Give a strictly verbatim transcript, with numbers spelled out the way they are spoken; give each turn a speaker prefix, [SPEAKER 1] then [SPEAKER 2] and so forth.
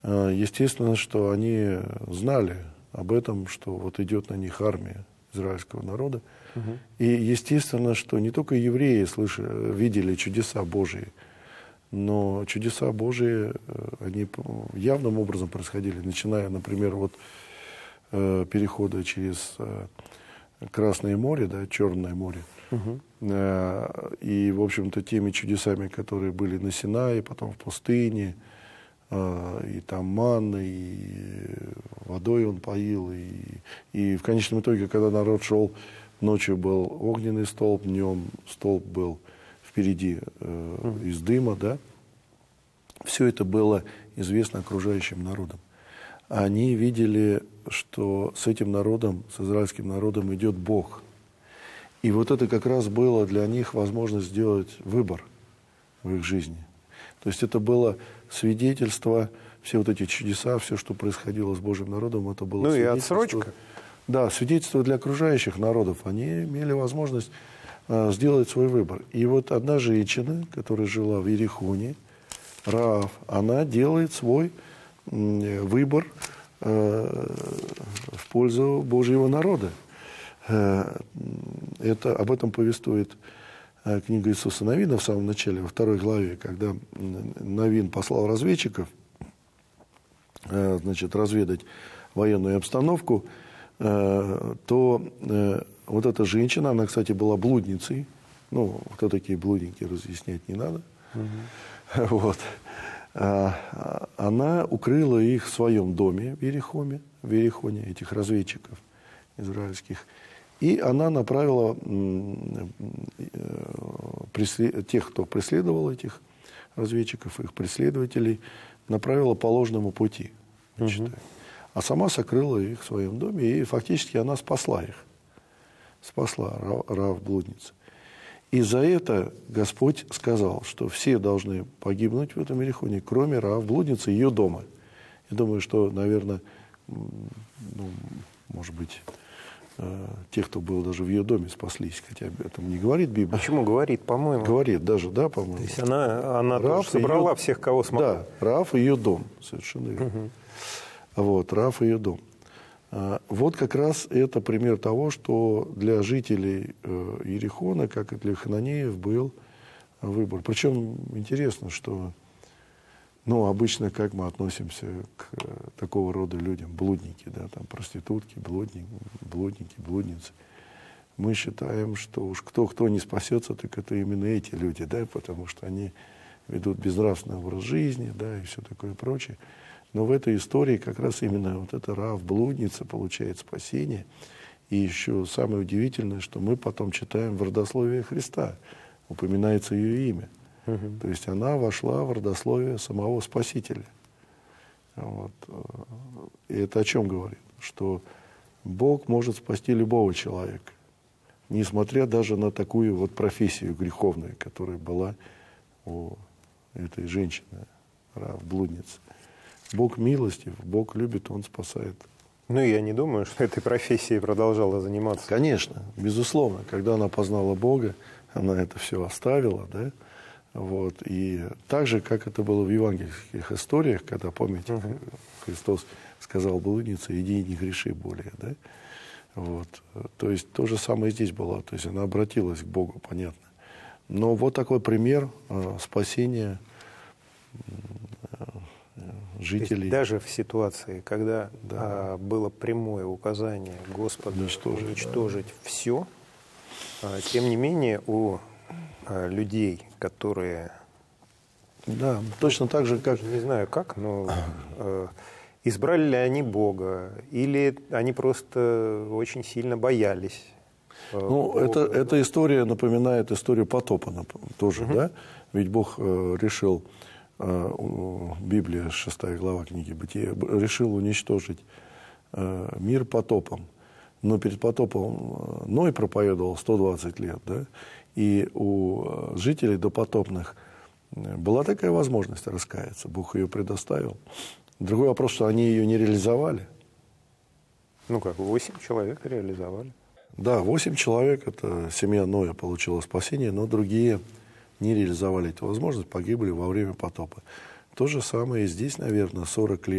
[SPEAKER 1] Естественно, что они знали об этом, что вот идет на них армия израильского народа. Угу. И естественно, что не только евреи слышали, видели чудеса Божьи, но чудеса Божьи, они явным образом происходили, начиная, например, от э, перехода через э, Красное море, да, Черное море, угу. э, и, в общем-то, теми чудесами, которые были на Синае, потом в пустыне, э, и там манна, и водой он поил, и, и в конечном итоге, когда народ шел, ночью был огненный столб, днем столб был впереди э, mm. из дыма, да, все это было известно окружающим народам. Они видели, что с этим народом, с израильским народом идет Бог. И вот это как раз было для них возможность сделать выбор в их жизни. То есть это было свидетельство, все вот эти чудеса, все, что происходило с Божьим народом, это было
[SPEAKER 2] ну
[SPEAKER 1] свидетельство.
[SPEAKER 2] Ну и отсрочка.
[SPEAKER 1] Да, свидетельство для окружающих народов. Они имели возможность э, сделать свой выбор. И вот одна женщина, которая жила в Иерихоне, Раав, она делает свой э, выбор э, в пользу Божьего народа. Э, это, об этом повествует э, книга Иисуса Навина в самом начале, во второй главе, когда Навин послал разведчиков э, значит, разведать военную обстановку, то э, вот эта женщина, она, кстати, была блудницей. Ну, кто такие блудники, разъяснять не надо. Uh-huh. Вот. А, она укрыла их в своем доме в Иерихоне, в Иерихоне, этих разведчиков израильских. И она направила м, э, преслед... тех, кто преследовал этих разведчиков, их преследователей, направила по ложному пути, я считаю. Uh-huh. А сама сокрыла их в своем доме, и фактически она спасла их. Спасла Раав блудница. И за это Господь сказал, что все должны погибнуть в этом Иерихоне, кроме Раав блудницы и ее дома. Я думаю, что, наверное, ну, может быть, э, те, кто был даже в ее доме, спаслись, хотя об этом не говорит Библия.
[SPEAKER 2] Почему говорит, по-моему?
[SPEAKER 1] Говорит даже, да, по-моему.
[SPEAKER 2] То есть она, она тоже собрала ее... всех, кого смогла.
[SPEAKER 1] Да, Раав и ее дом, совершенно верно. Угу. Вот, Раав и ее дом. Вот как раз это пример того, что для жителей Иерихона, как и для хананеев, был выбор. Причем интересно, что ну, обычно как мы относимся к такого рода людям, блудники, да, там проститутки, блудники, блудники, блудницы. Мы считаем, что уж кто-кто не спасется, так это именно эти люди, да, потому что они ведут безнравственный образ жизни, да, и все такое прочее. Но в этой истории как раз именно вот эта Раав, блудница, получает спасение. И еще самое удивительное, что мы потом читаем в родословие Христа, упоминается ее имя. Угу. То есть она вошла в родословие самого Спасителя. Вот. И это о чем говорит? Что Бог может спасти любого человека, несмотря даже на такую вот профессию греховную, которая была у этой женщины, Раав, блудницы. Бог милостив, Бог любит, Он спасает.
[SPEAKER 2] Ну, я не думаю, что этой профессией продолжала заниматься.
[SPEAKER 1] Конечно, безусловно. Когда она познала Бога, она это все оставила, да? Вот. И так же, как это было в евангельских историях, когда, помните, угу. Христос сказал блуднице, иди и не греши более, да? Вот. То есть то же самое здесь было. То есть она обратилась к Богу, понятно. Но вот такой пример э, спасения э, жителей.
[SPEAKER 2] Даже в ситуации, когда да. а, было прямое указание Господа уничтожить, уничтожить да. все, а, тем не менее у а, людей, которые...
[SPEAKER 1] Да, точно так же, как...
[SPEAKER 2] Не знаю как, но а, избрали ли они Бога, или они просто очень сильно боялись.
[SPEAKER 1] Ну, это, эта история напоминает историю потопа тоже, угу. да? Ведь Бог э, решил... Библия, шестая глава книги Бытия, решил уничтожить э, мир потопом. Но перед потопом Ной проповедовал сто двадцать лет, да? И у жителей допотопных была такая возможность раскаяться. Бог ее предоставил. Другой вопрос, что они ее не реализовали.
[SPEAKER 2] Ну как, восемь человек реализовали.
[SPEAKER 1] Да, восемь человек, это семья Ноя получила спасение, но другие не реализовали эту возможность, погибли во время потопа. То же самое и здесь, наверное, сорок лет.